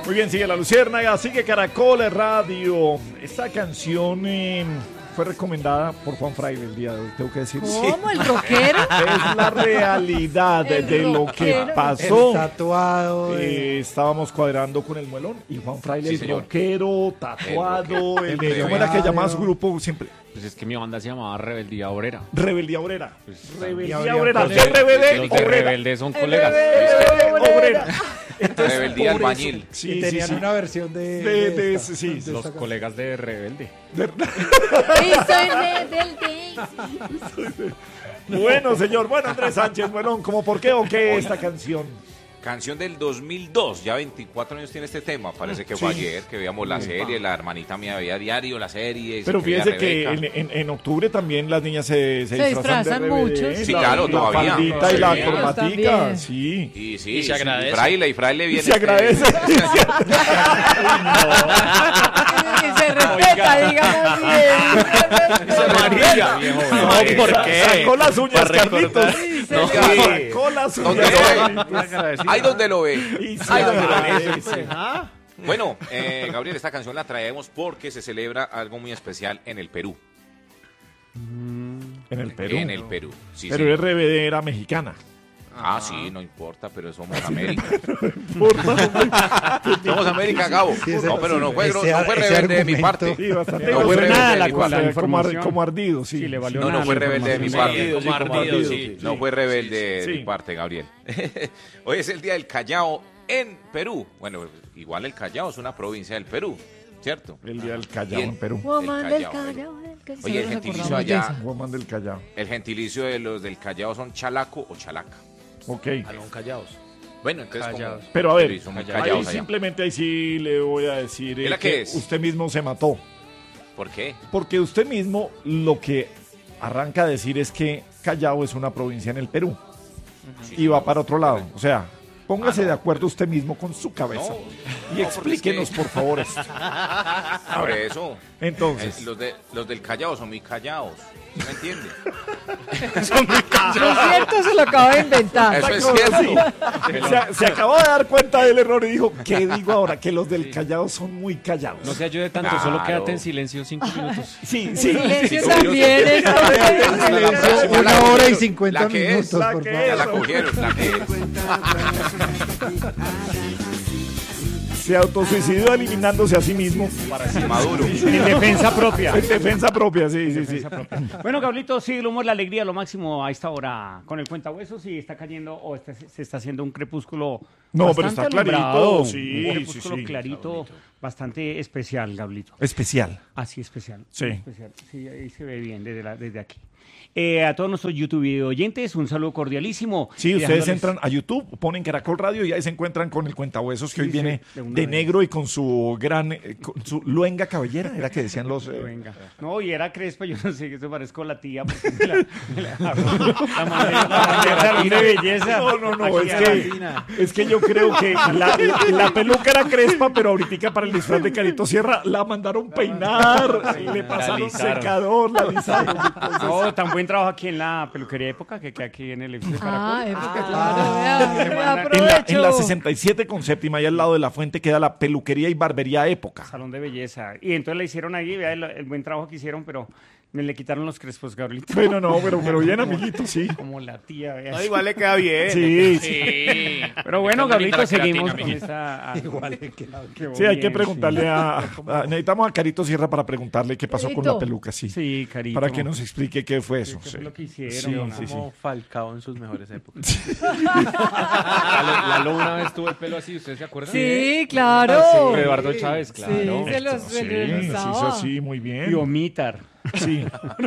Muy bien, sigue La Luciérnaga, sigue Caracol Radio. Esta canción fue recomendada por Juan Fraile el día de hoy, tengo que decir. ¿Cómo? ¿El rockero? Es la realidad de lo que pasó. El tatuado. Estábamos cuadrando con el muelón y Juan Fraile, Sí, el señor. rockero, tatuado, El ¿cómo era que llamaba su grupo siempre? Pues es que mi banda se llamaba Rebeldía Obrera. Rebeldía Obrera. Rebeldía habría Obrera. cosas. RBD Los de Obrera. Rebelde son colegas. Obrera. Entonces, Rebeldía por eso- albañil. Sí, Y sí, tenían sí. una versión de esta, sí, de Los esta colegas de Rebelde. Y soy rebelde. Bueno, señor. Bueno, Andrés Sánchez, Muelón, ¿cómo por qué o qué esta canción? Canción del 2002, ya 24 años tiene este tema. Parece que fue ayer que veíamos la serie, la hermanita mía veía diario la serie. y Pero se creía fíjese que Rebeca. en octubre también las niñas se disfrazan de mucho, RBD, sí. la- claro, la todavía. faldita y la Sí. corbatica, También. sí. Y sí, Y se agradece. Fraile viene. Se agradece. Y se respeta, digamos bien. María, viejo. No, ¿Por qué? Sacó las uñas, Para recordar. Carlitos. No. Sacó las ¿Dónde uñas, lo ve? Carlitos. Ahí donde lo ve. Y se Ahí donde lo ve. agradece. Bueno, Gabriel, esta canción la traemos porque se celebra algo muy especial en el Perú. En el Perú. En el Perú. Sí, Pero sí. RBD era mexicana. Ah, sí, no importa, pero somos América. Porfa, Somos América, Gabo. Sí, ese- No, pero no fue, ese- no fue ese rebelde de mi argumento. parte. sí, bastante. No fue grosero. rebelde nada de la- mi la parte. información. Como ardido, sí. Sí, le valió No, no nada fue la rebelde de mi información. parte. Como ardido, sí. No fue rebelde de Sí. mi parte, Gabriel. Hoy es el día del Callao en Perú. Bueno, igual el Callao es una provincia del Perú, ¿cierto? El día del Callao Bien. en Perú. Woman El del Callao, Callao, del Callao. Oye, el Solo nos gentilicio acordamos de allá, eso. Woman del Callao. el gentilicio de los del Callao son chalaco o chalaca. Ok. Alón Callaos. Bueno, entonces Callaos. como... Pero a ver, Sí, son muy ahí callados allá. simplemente ahí sí le voy a decir ¿Y la qué es? usted mismo se mató. ¿Por qué? Porque usted mismo lo que arranca a decir es que Callao es una provincia en el Perú y va para otro lado. O sea, póngase de acuerdo usted mismo con su cabeza y no, explíquenos, porque es por favor, esto. Por eso. Entonces, Los del Callao son muy callados. ¿Sí me entiende? Lo cierto se lo acabo de inventar. Eso es Exacto, cierto. se acabó de dar cuenta del error y dijo, ¿qué digo ahora? Que los del Callao son muy callados. No se ayude tanto, Claro. solo quédate en silencio 5 minutos. Sí, sí. Silencio sí, también. sí, entonces. Ya la 1 hora y cogieron. 50 La que es, minutos, la por que favor. Ya la cogieron, la que es. Se autosuicidó eliminándose a sí mismo. Maduro. En defensa propia. En defensa propia, sí, sí, sí. Bueno, Gablito, sí, el humor, la alegría, lo máximo a esta hora con el cuentahuesos y está cayendo o se está haciendo un crepúsculo No, pero bastante está clarito, alumbrado, sí, un crepúsculo sí, sí. clarito, bastante especial, Gablito. Especial. Así especial. Sí. Especial. Sí, ahí se ve bien desde aquí. A todos nuestros YouTube oyentes, un saludo cordialísimo. Sí, Y ustedes dejándoles- entran a YouTube, ponen Caracol Radio y ahí se encuentran con el cuentahuesos que Sí, hoy viene sí, de una de vez. negro y con su gran, con su luenga cabellera, era que decían los... Venga. No, y era Crespa, yo no sé, que se parezco la tía, porque la manera salón de belleza. No, Aquí es que yo creo que la peluca era crespa, pero ahorita para el disfraz de Carito Sierra la mandaron peinar, y le pasaron alisaron. secador, la alisaron. Entonces, No, tan buen trabajo aquí en la peluquería época que queda aquí en el edificio de Ah, Caracol. época, claro. Vea, en la aprovecho. 67 con séptima, y al lado de la fuente queda la peluquería y barbería época. Salón de belleza. Y entonces le hicieron ahí, vea el buen trabajo que hicieron, pero me le quitaron los crespos, Gabrielito. Bueno, no, pero bien, amiguito, sí. Como la tía, vea. No, igual le queda bien. Sí, sí. Sí. Pero bueno, Qué bonita Gabrielito, la seguimos queratina, con amiguito. esta... Igual le queda bien. Sí, hay que preguntarle necesitamos a Carito Sierra para preguntarle qué pasó con Carito. la peluca, sí. Sí, Carito. Para que nos explique qué fue eso. ¿Qué sí. fue lo que Sí, hicieron? sí, sí. Como Falcao en sus mejores épocas. Lalo una vez tuvo el pelo así, ¿ustedes se acuerdan? Sí, claro. Eduardo Chávez, claro. Sí, se los Sí, se hizo así, muy Y bien. Omitar. Sí.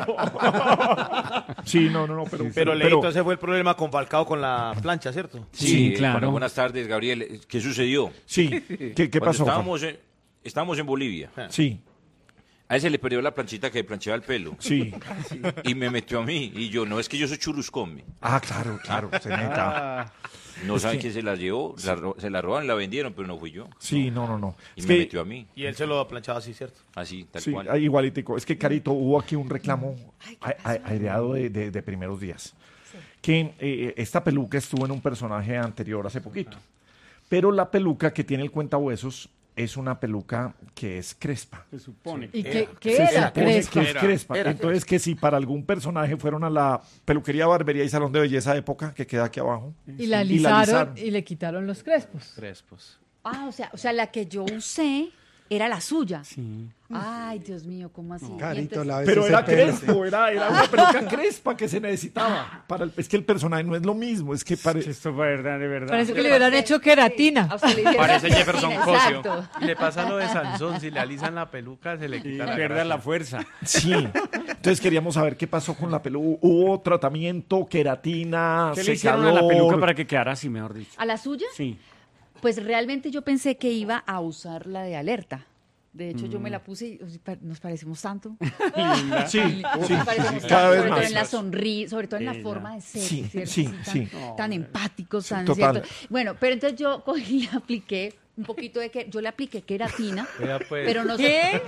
Sí, no, pero... Pero Leito, ese fue el problema con Falcao con la plancha, ¿cierto? Sí, claro. Bueno, buenas tardes, Gabriel. ¿Qué sucedió? Sí, ¿qué Cuando pasó? Juan? estábamos en Bolivia. Sí, A él se le perdió la planchita que planchaba el pelo. sí. Y me metió a mí. Y yo, no, es que yo soy churruscón. Ah, claro, se neta. No saben quién se la llevó. Se la robaron, la vendieron, pero no fui yo. Sí, no. Y Es me que, metió a mí. Y él se lo ha planchado así, ¿cierto? Así, tal sí, cual. igualitico. Es que, Carito, hubo aquí un reclamo aireado de primeros días. Que esta peluca estuvo en un personaje anterior hace poquito. Pero la peluca que tiene el cuentahuesos es una peluca que es crespa. Se supone. ¿Y que qué Se era? supone Crespa. que es crespa. Entonces, que si para algún personaje fueron a la peluquería, barbería y salón de belleza de época, que queda aquí abajo. Y la alisaron y le quitaron los crespos. Crespos. Ah, o sea, la que yo usé era la suya. Sí. Ay, Dios mío, ¿cómo así? Y Carito, entonces- la vez Pero ese era pelo. crespo, era una peluca crespa que se necesitaba. Es que el personaje no es lo mismo, es que Esto fue verdad, de verdad. Parece que le hubieran hecho queratina. A usted le hicieron Parece la Jefferson queratina, Cosio. exacto. Y le pasa lo de Sansón, si le alisan la peluca se le Y quita la pierde gracia. la fuerza. Sí. Entonces queríamos saber qué pasó con la peluca. ¿Hubo tratamiento, queratina, ¿Qué le hicieron a la secador? peluca para que quedara así, mejor dicho? ¿A la suya? Sí. Pues realmente yo pensé que iba a usar la de alerta. De hecho, yo me la puse y nos parecemos tanto. Sí, sí, Nos parecemos sí, cada tanto, vez sobre todo más. en la sonrisa, sobre todo en la Ella. forma de ser, Sí, ¿cierto? sí, Así sí. tan empáticos, tan total. ¿cierto? Bueno, pero entonces yo cogí y le apliqué un poquito de que yo le apliqué queratina, Vea, pues. pero no ¿Qué?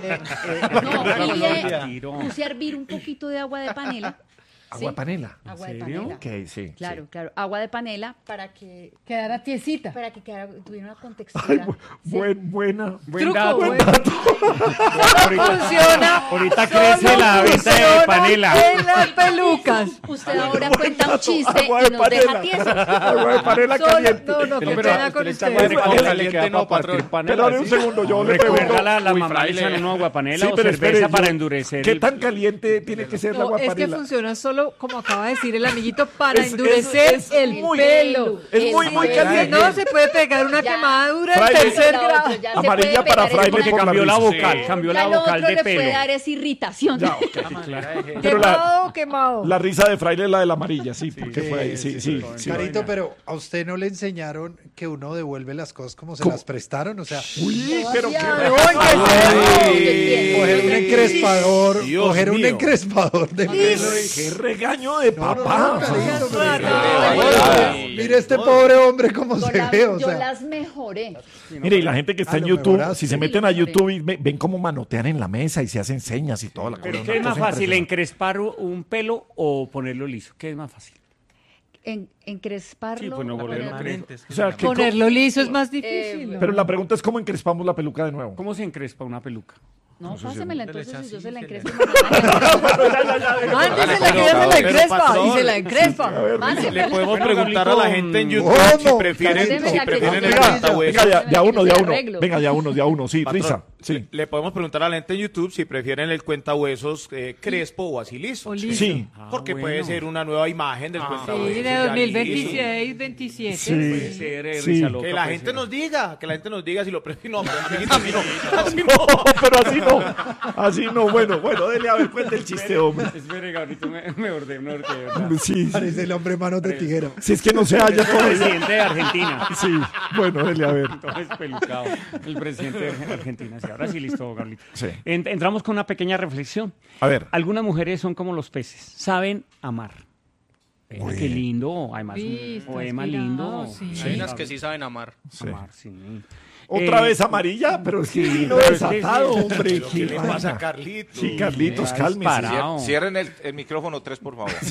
no, Tiró. puse a hervir un poquito de agua de panela. Agua ¿sí? de panela. Agua de serio? panela. Ok, sí. Claro, claro, agua de panela para que Tiesita. tuviera una contextura. Ay, Sí. buena. Buen Truco, dato. bueno. Solo funciona. Ahorita solo crece la venta de funciona panela. En las pelucas. Usted ahora cuenta un chiste Agua y de nos deja panela. tiesos. Agua de panela Solo- caliente. no, qué Pero pena con le echa ustedes. agua de panela, le Caliente queda no, para partir patrón. panela. Pero ahora un ¿sí? segundo, yo le pregunto. Recuerda la Uy, mamá le fraile. echan una agua panela Sí, o pero cerveza espere, para yo- endurecer. ¿Qué el- tan caliente tiene que ser el No, agua es que panela? funciona solo, como acaba de decir el amiguito, para Es- endurecer es el muy- pelo. Es muy, muy Sí. caliente. No se puede pegar una Ya. quemadura en Fraile. tercer La grado. otra ya se Amarilla puede para pegar fraile en Porque por la cambió la risa. vocal, Sí. cambió Ya la lo vocal otro de le pelo. puede dar es irritación. Ya, ok. Pero Quemado, quemado. la risa de fraile es la de la amarilla, sí, porque fue ahí. Sí, sí, sí. Carito, pero ¿a usted no le enseñaron que uno devuelve las cosas como se ¿Cómo? las prestaron? O sea, Uy, pero qué Demasiado. coger un encrespador, Dios coger un mío. encrespador de pelo y... qué regaño de papá. Carito, pero- Ay. Mire este pobre hombre cómo Yo se las- ve, o yo sea... las mejoré. Mire, y la gente que está en lo YouTube, mejoraste. si se Sí, meten lo a mejoré. YouTube y ven cómo manotean en la mesa y se hacen señas y toda la cosa. ¿Pero una qué es más cosa fácil, impresionante. encrespar un pelo o ponerlo liso? ¿Qué es más fácil? Encresparlo. Sí, pues no volverlo ponerlo- crespo. O sea, que Ponerlo liso es más difícil. ¿no? pero la pregunta es cómo encrespamos la peluca de nuevo. ¿Cómo se encrespa una peluca? No, pásemela Le entonces echa y yo así, se la se le- encrespo. Mándesela, pero- que ella se la pero, encrespa patrón, y se la encrespa. Le podemos Bueno, preguntar a la Carlito, gente en YouTube ¿cómo? si prefieren, Carlito, si prefieren el Venga, cuentahuesos. Venga, de a uno, de a uno. Arreglo. Venga, de a uno, sí, Patrón, risa. Sí. Le podemos preguntar a la gente en YouTube si prefieren el cuentahuesos crespo o así liso. O liso. Sí. Porque bueno. puede ser una nueva imagen del cuentahuesos. Sí, de ya 2026, 27. Puede ser Sí. risa loca. Que la puede gente ser. nos diga, si lo prefieren. No, pero amiguito, así no. Así No, pero así no. Así no. Bueno, dele a ver, cuente el chiste, hombre. Espere, Gabrielito, me ordé, de verdad. Sí. Parece el hombre manos de tijera. Si es que no se halla El todavía. presidente de Argentina. Sí. Bueno, dele a ver. Todo espelucado. El presidente de Argentina. Sí, ahora sí, listo, Gabrielito. Sí. Entramos con una pequeña reflexión. A ver. Algunas mujeres son como los peces, saben amar. Vea, qué lindo, además Sí, un está poema inspirado, lindo. sí. Hay unas que sí saben amar. Sí. Amar, sí. Otra vez amarilla, pero es que vino pero es que desatado, sí. hombre. ¿Qué le vaina. pasa a Carlitos? Sí, Carlitos, Está cálmese. disparado. Cierren el micrófono 3, por favor.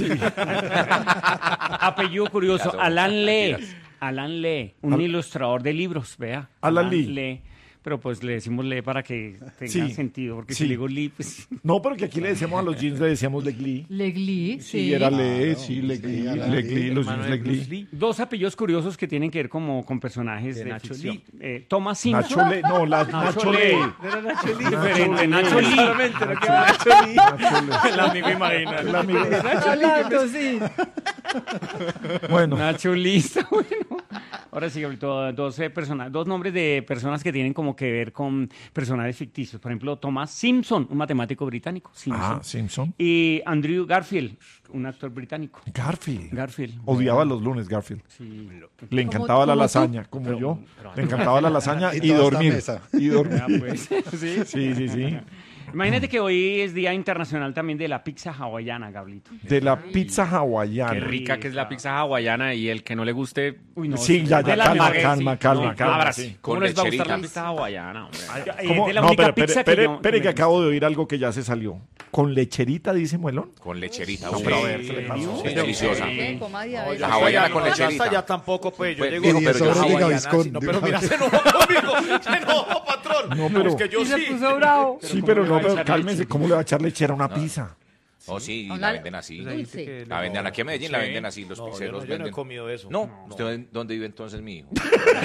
Apellido curioso, Ya son Alan Lee. mentiras. Alan Lee, un ilustrador de libros, vea. Alan Lee. Pero pues le decimos Lee para que tenga Sí. sentido, porque Sí. si le digo Lee, pues... No, porque aquí le decíamos a los jeans, le decíamos Legli. Legli, Sí, sí. era Le, sí, Legli. sí, Alan Legli, Lee, los hermano jeans de Bruce Legli. Lee. Dos apellidos curiosos que tienen que ver como con personajes De de, Nacho ficción. Lee. Thomas Simpson. Nacho Le, no, Nacho Le. Era Nacho Lee. Diferente, Nacho Lee. Solamente, no queda Nacho Lee. El amigo imaginario. El amigo. Hablando, sí. Bueno, Nacho Lee está bueno. Ahora sí, Gabrielito, dos nombres de personas que tienen como que ver con personajes ficticios. Por ejemplo, Thomas Simpson, un matemático británico. Simpson. Simpson. Y Andrew Garfield, un actor británico. Garfield. Odiaba los lunes, Garfield. Sí. Le encantaba la como tú. lasaña, como yo. Le encantaba la lasaña Y y toda esta dormir. mesa. Y dormir. Ya, pues. Sí. Sí. Imagínate que hoy es Día Internacional también de la pizza hawaiana, Gablito. De la pizza hawaiana. Qué rica que es la pizza hawaiana y el que no le guste. Uy, no, Sí, ya, de la calma, mejor- calma, sí. calma, No, calma. Ahora sí. sí. ¿Cómo Con les va a gustar lecherita. la pizza hawaiana, hombre? Es ¿Cómo? de la No, única pero pizza que yo- espere que me acabo de oír algo que ya se salió. Con lecherita, dice Muelón. Con lecherita. No, sí. pero a ver, ¿qué le pasó? Es deliciosa. ¿Qué? Coma diabetes. La hawaiana con Ya lecherita. hasta ya tampoco, pues. Yo Pues, llego digo, Y pero 10 yo horas de hawaiana, Gaviscon. sí, no, pero mira, se enojó conmigo. Se enojó, patrón. No, pero- Es que yo Y se sí. puso bravo. Sí, ¿cómo pero le no, va a pero echar cálmese. leche? ¿Cómo le va a echar lechera a una pizza? Oh, sí, Una- la venden así. Dulce. La venden aquí en Medellín, la Sí. venden así. Los No, pizzeros yo no he venden. comido eso. No, ¿usted dónde vive entonces, mi hijo?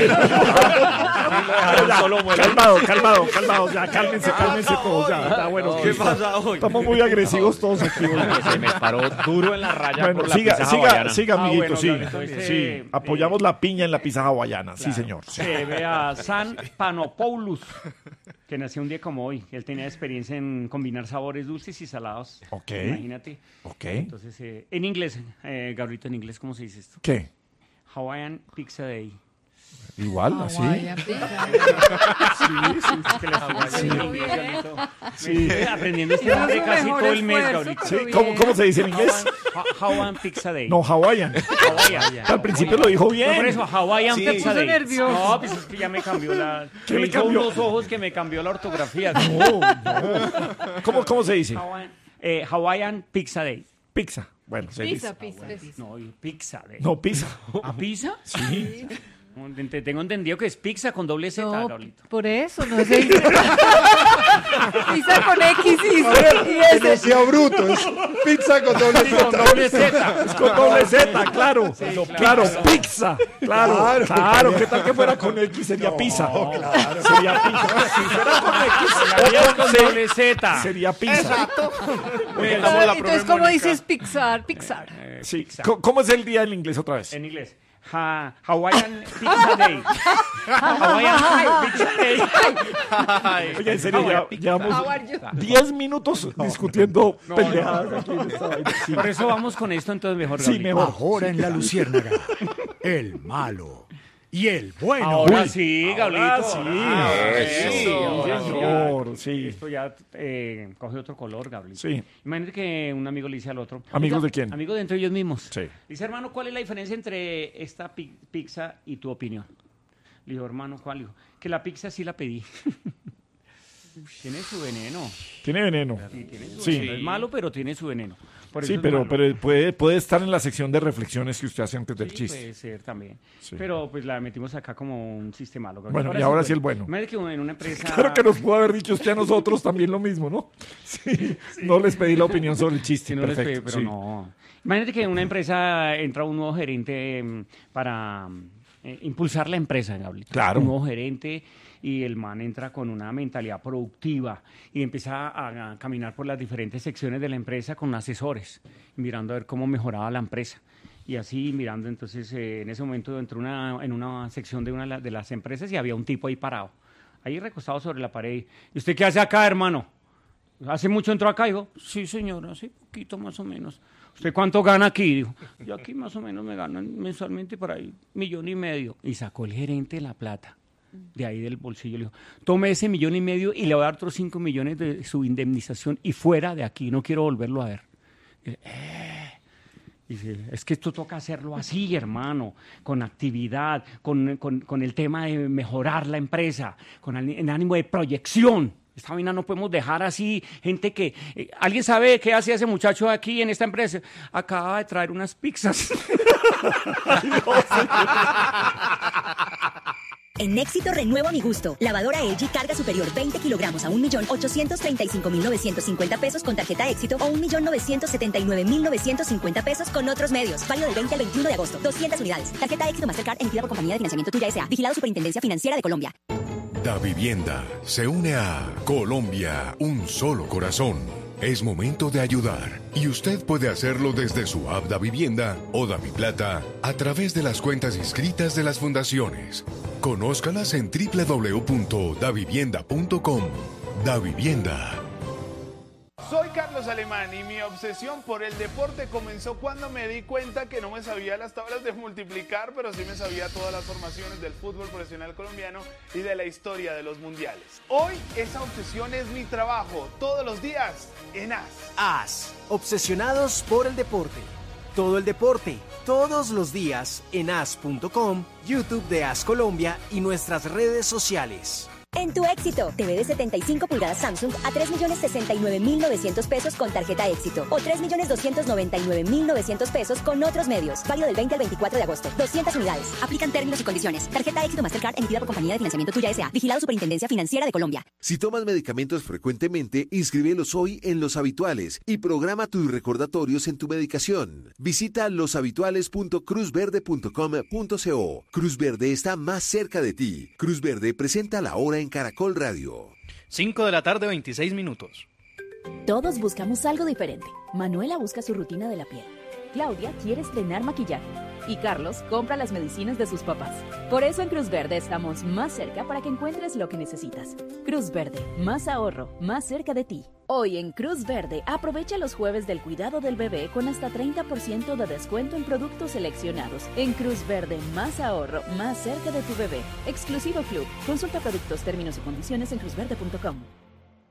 Calmado, ya, cálmense todos, ya, está bueno. ¿Qué pasa hoy? Estamos muy agresivos todos aquí. Se me paró duro en la raya Bueno, por la pizza hawaiana. siga, Ah, amiguito, bueno, sí. Gabriel, entonces, Sí, apoyamos la piña en la pizza hawaiana, sí, Claro. señor. Sí. Se ve a San Panopoulos, que nació un día como hoy. Él tenía experiencia en combinar sabores dulces y salados. Ok. Imagínate. Ok. Entonces, en inglés, Gabrielito, en inglés, ¿cómo se dice esto? ¿Qué? Hawaiian Pizza Day. Igual, así. Hawaiian pizza. Que le estoy haciendo Muy inglés, bien. Gabrielito. Sí. Aprendiendo este Hizo nombre su casi mejor todo el mes, esfuerzo. Gabrielito. Sí, ¿cómo se dice en inglés? Hawaiian Pizza Day. No, hawaiian. Hawaiian. Al principio lo dijo No, por bien. eso, Hawaiian Sí. Pizza Se Day. puso nervioso. No, pues es que ya me cambió la... ¿Qué me le hizo cambió? unos ojos que me cambió la ortografía. No. ¿Cómo se dice? Hawaiian Pizza Day. Pizza. Bueno, se dice. Pizza. No, Pizza Day. No, pizza. ¿A pizza? Sí. Tengo entendido que es pizza con doble Z, No, Gabrielito. por eso, no se dice. Pizza con X y Que no S. sea bruto, es pizza con doble Sí, con Z. doble Z. Es con doble Z, claro. Claro, pizza. Claro, Claro. ¿Qué tal que fuera con X? Sería pizza. Sería pizza. Si fuera con X La mía es o con con C, doble Z. sería pizza. Entonces, ¿cómo dices Pixar? Pixar. Sí. ¿Cómo es el día en inglés otra vez? En inglés. Hawaiian Pizza Day. Hawaiian Pizza Day. Oye, en serio, ya llevamos How are you? 10 minutos discutiendo pendejadas aquí en esta vaina. Sí. Por eso vamos con esto, entonces mejor. Sí, Gabriel. mejor. Ahora en La Luciérnaga, el malo y el bueno. Ahora sí, Gabrielito. sí. Eso. Sí. Esto ya coge otro color, Gabriel. Sí. Imagínate que un amigo le dice al otro. ¿Amigos "Oiga, de quién? Amigos de entre ellos mismos. Sí. Dice, hermano, ¿cuál es la diferencia entre esta pizza y tu opinión? Le dijo, hermano, ¿cuál? Le dijo, que la pizza sí la pedí. Tiene su veneno. Tiene veneno. Sí, tiene su Sí. veneno. Es malo, pero tiene su veneno. Por eso Sí, es pero malo. puede estar en la sección de reflexiones que usted hace antes del Sí, chiste. puede ser también. Sí. Pero pues la metimos acá como un chiste malo. Bueno, y ahora sí el bueno. Imagínate que en una empresa... Claro que nos pudo haber dicho usted a nosotros también lo mismo, ¿no? Sí. No les pedí la opinión sobre el chiste. Sí, no les Perfecto, pedí, pero sí. no. Imagínate que en una empresa entra un nuevo gerente para impulsar la empresa, Gabriel. Claro. Un nuevo gerente y el man entra con una mentalidad productiva y empieza a caminar por las diferentes secciones de la empresa con asesores, mirando a ver cómo mejoraba la empresa. Y así mirando, entonces en ese momento entró en una sección de una de las empresas y había un tipo ahí parado, ahí recostado sobre la pared. ¿Y usted qué hace acá, hermano? ¿Hace mucho entró acá? Dijo, sí, señor, hace poquito más o menos. ¿Usted cuánto gana aquí? Dijo, yo aquí más o menos me ganan mensualmente por ahí 1,5 millones. Y sacó el gerente la plata de ahí del bolsillo. Le dijo, tome ese 1,5 millones y le voy a dar otros 5 millones de su indemnización y fuera de aquí, no quiero volverlo a ver. Y dice, es que esto toca hacerlo así, hermano, con actividad, con el tema de mejorar la empresa, con el ánimo de proyección. Esta vaina no podemos dejar así, gente que... ¿Alguien sabe qué hace ese muchacho aquí en esta empresa? Acaba de traer unas pizzas. En Éxito renuevo mi gusto. Lavadora LG carga superior 20 kilogramos a 1.835.950 pesos con tarjeta Éxito o 1.979.950 pesos con otros medios. Válido del 20 al 21 de agosto. 200 unidades. Tarjeta Éxito Mastercard emitida por Compañía de Financiamiento Tuya S.A. Vigilado Superintendencia Financiera de Colombia. Da Vivienda se une a Colombia, un solo corazón. Es momento de ayudar y usted puede hacerlo desde su app Da Vivienda o Da Mi Plata a través de las cuentas inscritas de las fundaciones. Conózcalas en www.davivienda.com. Da Vivienda. Soy Carlos Alemán y mi obsesión por el deporte comenzó cuando me di cuenta que no me sabía las tablas de multiplicar, pero sí me sabía todas las formaciones del fútbol profesional colombiano y de la historia de los mundiales. Hoy esa obsesión es mi trabajo, todos los días en AS. AS, obsesionados por el deporte. Todo el deporte, todos los días en as.com, YouTube de AS Colombia y nuestras redes sociales. En Tu Éxito, TV de 75 pulgadas Samsung a 3.069.900 pesos con tarjeta Éxito o 3.299.900 pesos con otros medios. Válido del 20 al 24 de agosto. 200 unidades. Aplican términos y condiciones. Tarjeta Éxito Mastercard emitida por Compañía de Financiamiento Tuya S.A. Vigilado Superintendencia Financiera de Colombia. Si tomas medicamentos frecuentemente, inscríbelos hoy en Los Habituales y programa tus recordatorios en tu medicación. Visita loshabituales.cruzverde.com.co. Cruz Verde está más cerca de ti. Cruz Verde presenta La Hora en Caracol Radio. 5 de la tarde, 26 minutos. Todos buscamos algo diferente. Manuela busca su rutina de la piel. Claudia quiere estrenar maquillaje. Y Carlos compra las medicinas de sus papás. Por eso en Cruz Verde estamos más cerca para que encuentres lo que necesitas. Cruz Verde, más ahorro, más cerca de ti. Hoy en Cruz Verde, aprovecha los jueves del cuidado del bebé con hasta 30% de descuento en productos seleccionados. En Cruz Verde, más ahorro, más cerca de tu bebé. Exclusivo Club. Consulta productos, términos y condiciones en cruzverde.com.